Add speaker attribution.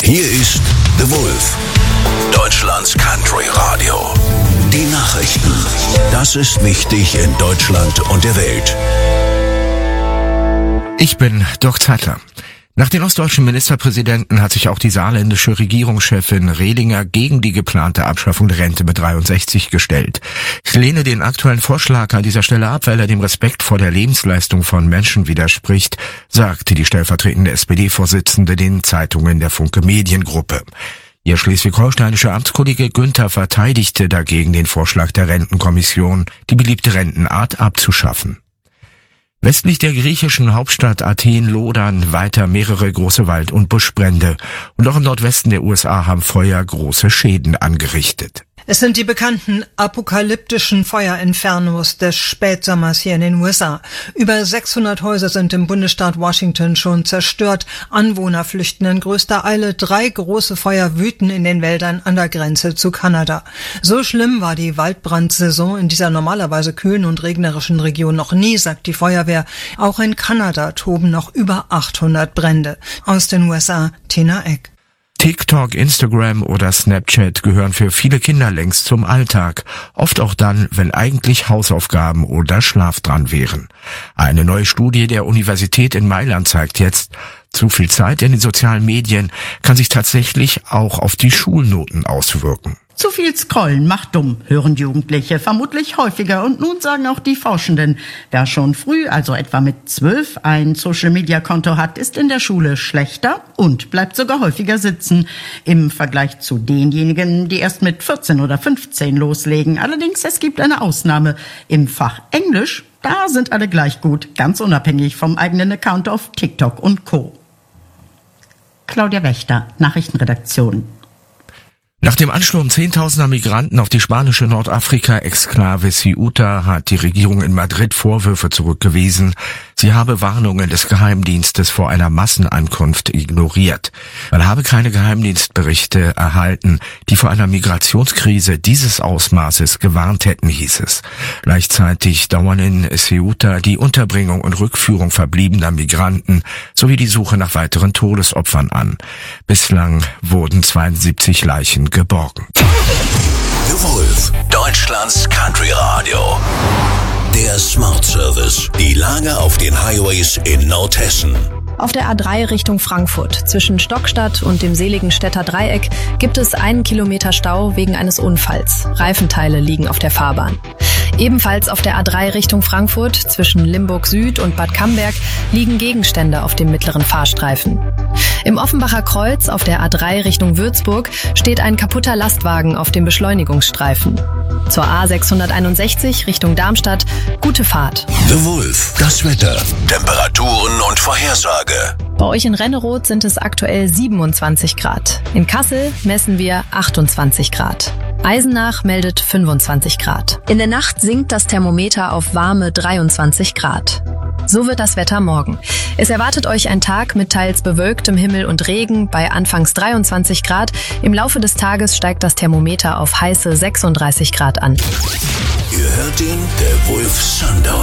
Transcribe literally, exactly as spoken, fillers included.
Speaker 1: Hier ist The Wolf, Deutschlands Country Radio. Die Nachrichten. Das ist wichtig in Deutschland und der Welt.
Speaker 2: Ich bin Dirk Zeitler. Nach den ostdeutschen Ministerpräsidenten hat sich auch die saarländische Regierungschefin Rehlinger gegen die geplante Abschaffung der Rente mit dreiundsechzig gestellt. Ich lehne den aktuellen Vorschlag an dieser Stelle ab, weil er dem Respekt vor der Lebensleistung von Menschen widerspricht, sagte die stellvertretende S P D-Vorsitzende den Zeitungen der Funke Mediengruppe. Ihr schleswig-holsteinischer Amtskollege Günther verteidigte dagegen den Vorschlag der Rentenkommission, die beliebte Rentenart abzuschaffen. Westlich der griechischen Hauptstadt Athen lodern weiter mehrere große Wald- und Buschbrände. Und auch im Nordwesten der U S A haben Feuer große Schäden angerichtet.
Speaker 3: Es sind die bekannten apokalyptischen Feuerinfernos des Spätsommers hier in den U S A. Über sechshundert Häuser sind im Bundesstaat Washington schon zerstört. Anwohner flüchten in größter Eile. Drei große Feuer wüten in den Wäldern an der Grenze zu Kanada. So schlimm war die Waldbrandsaison in dieser normalerweise kühlen und regnerischen Region noch nie, sagt die Feuerwehr. Auch in Kanada toben noch über achthundert Brände. Aus den U S A, Tina Eck.
Speaker 2: TikTok, Instagram oder Snapchat gehören für viele Kinder längst zum Alltag. Oft auch dann, wenn eigentlich Hausaufgaben oder Schlaf dran wären. Eine neue Studie der Universität in Mailand zeigt jetzt, zu viel Zeit in den sozialen Medien kann sich tatsächlich auch auf die Schulnoten auswirken.
Speaker 4: Zu viel Scrollen macht dumm, hören Jugendliche vermutlich häufiger. Und nun sagen auch die Forschenden, wer schon früh, also etwa mit zwölf, ein Social-Media-Konto hat, ist in der Schule schlechter und bleibt sogar häufiger sitzen. Im Vergleich zu denjenigen, die erst mit vierzehn oder fünfzehn loslegen. Allerdings, es gibt eine Ausnahme. Im Fach Englisch, da sind alle gleich gut, ganz unabhängig vom eigenen Account auf TikTok und Co. Claudia Wächter, Nachrichtenredaktion.
Speaker 2: Nach dem Ansturm zehntausender Migranten auf die spanische Nordafrika-Exklave Ceuta hat die Regierung in Madrid Vorwürfe zurückgewiesen, sie habe Warnungen des Geheimdienstes vor einer Massenankunft ignoriert. Man habe keine Geheimdienstberichte erhalten, die vor einer Migrationskrise dieses Ausmaßes gewarnt hätten, hieß es. Gleichzeitig dauern in Ceuta die Unterbringung und Rückführung verbliebener Migranten sowie die Suche nach weiteren Todesopfern an. Bislang wurden zweiundsiebzig Leichen geborgen.
Speaker 1: The Wolf, Deutschlands Country Radio. Der Smart Service. Die Lage auf den Highways in Nordhessen.
Speaker 5: Auf der A drei Richtung Frankfurt zwischen Stockstadt und dem Seligenstädter Dreieck gibt es einen Kilometer Stau wegen eines Unfalls. Reifenteile liegen auf der Fahrbahn. Ebenfalls auf der A drei Richtung Frankfurt zwischen Limburg Süd und Bad Camberg liegen Gegenstände auf dem mittleren Fahrstreifen. Im Offenbacher Kreuz auf der A drei Richtung Würzburg steht ein kaputter Lastwagen auf dem Beschleunigungsstreifen. Zur A sechshunderteinundsechzig Richtung Darmstadt, gute Fahrt.
Speaker 1: The Wolf, das Wetter, Temperaturen und Vorhersage.
Speaker 5: Bei euch in Renneroth sind es aktuell siebenundzwanzig Grad. In Kassel messen wir achtundzwanzig Grad. Eisenach meldet fünfundzwanzig Grad. In der Nacht sinkt das Thermometer auf warme dreiundzwanzig Grad. So wird das Wetter morgen. Es erwartet euch ein Tag mit teils bewölktem Himmel und Regen bei anfangs dreiundzwanzig Grad. Im Laufe des Tages steigt das Thermometer auf heiße sechsunddreißig Grad an.
Speaker 1: Ihr hört ihn, der Wolf Sundown.